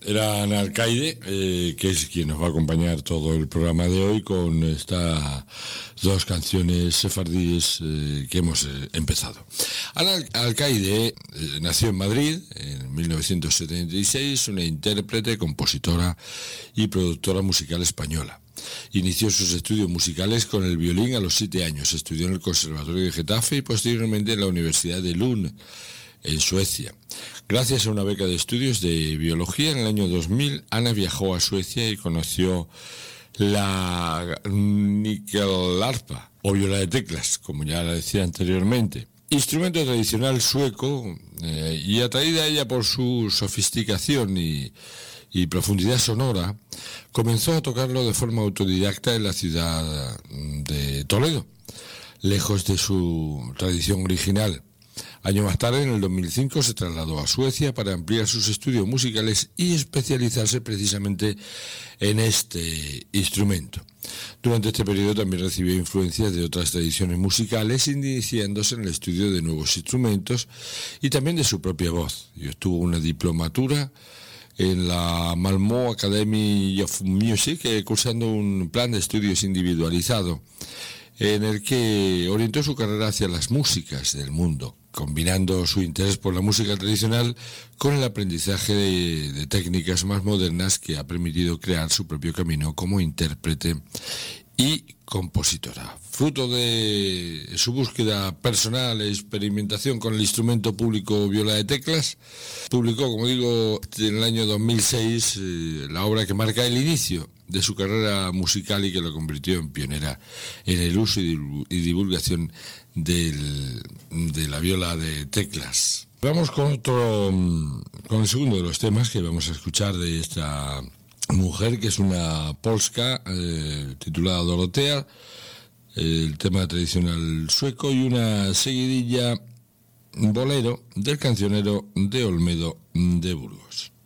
Era Ana Alcaide, que es quien nos va a acompañar todo el programa de hoy con estas dos canciones sefardíes que hemos empezado. Ana Alcaide nació en Madrid en 1976, una intérprete, compositora y productora musical española. Inició sus estudios musicales con el violín a los 7 años, estudió en el Conservatorio de Getafe y posteriormente en la Universidad de Lund, en Suecia. Gracias a una beca de estudios de biología en el año 2000, Ana viajó a Suecia y conoció la nyckelharpa, o viola de teclas, como ya la decía anteriormente. Instrumento tradicional sueco, y atraída a ella por su sofisticación y profundidad sonora, comenzó a tocarlo de forma autodidacta en la ciudad de Toledo, lejos de su tradición original. Año más tarde, en el 2005, se trasladó a Suecia para ampliar sus estudios musicales y especializarse precisamente en este instrumento. Durante este periodo también recibió influencias de otras tradiciones musicales, iniciándose en el estudio de nuevos instrumentos y también de su propia voz. Y obtuvo una diplomatura en la Malmö Academy of Music, cursando un plan de estudios individualizado, en el que orientó su carrera hacia las músicas del mundo, combinando su interés por la música tradicional con el aprendizaje de técnicas más modernas que ha permitido crear su propio camino como intérprete y compositora. Fruto de su búsqueda personal e experimentación con el instrumento público viola de teclas, publicó, como digo, en el año 2006 la obra que marca el inicio de su carrera musical y que la convirtió en pionera en el uso y divulgación de la viola de teclas. Vamos con el segundo de los temas que vamos a escuchar de esta mujer, que es una polska, titulada Dorotea, el tema tradicional sueco, y una seguidilla bolero del cancionero de Olmedo de Burgos.